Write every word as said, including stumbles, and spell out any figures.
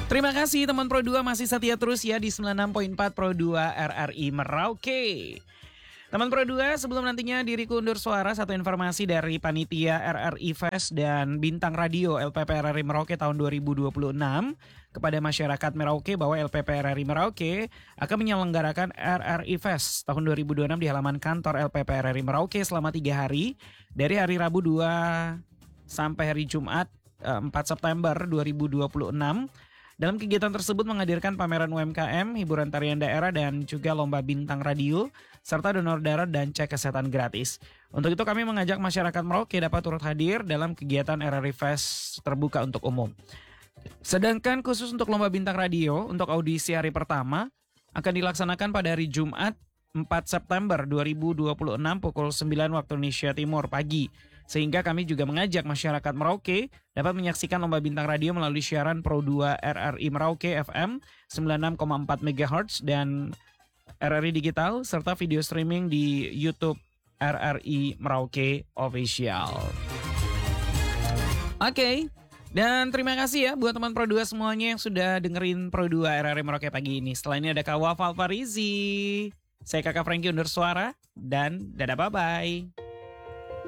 Terima kasih teman Pro dua masih setia terus ya di sembilan puluh enam koma empat Pro dua R R I Merauke. Teman Pro dua, sebelum nantinya diriku undur suara, satu informasi dari Panitia R R I Fest dan Bintang Radio L P P R R I Merauke tahun dua ribu dua puluh enam kepada masyarakat Merauke bahwa L P P R R I Merauke akan menyelenggarakan R R I Fest tahun dua ribu dua puluh enam di halaman kantor L P P R R I Merauke selama tiga hari dari hari Rabu dua sampai hari Jumat empat September dua ribu dua puluh enam. Dalam kegiatan tersebut menghadirkan pameran U M K M, hiburan tarian daerah, dan juga lomba bintang radio, serta donor darah dan cek kesehatan gratis. Untuk itu kami mengajak masyarakat Merauke dapat turut hadir dalam kegiatan R R I Fest terbuka untuk umum. Sedangkan khusus untuk lomba bintang radio, untuk audisi hari pertama akan dilaksanakan pada hari Jumat empat September dua ribu dua puluh enam pukul sembilan waktu Indonesia Timur pagi. Sehingga kami juga mengajak masyarakat Merauke dapat menyaksikan lomba bintang radio melalui siaran Pro dua R R I Merauke F M sembilan puluh enam koma empat megahertz dan R R I Digital serta video streaming di YouTube R R I Merauke Official. Oke, okay. Dan terima kasih ya buat teman Pro dua semuanya yang sudah dengerin Pro dua R R I Merauke pagi ini. Setelah ini ada Kak Wafal Farizi. Saya Kakak Franky undur suara dan dadah bye-bye.